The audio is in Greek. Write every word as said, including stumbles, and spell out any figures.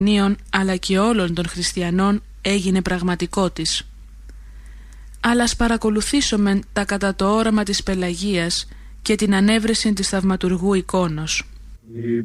αλλά και όλων των χριστιανών έγινε πραγματικό της. Αλλά ας παρακολουθήσουμε τα κατά το όραμα της Πελαγίας και την ανέβρεση της θαυματουργού εικόνος.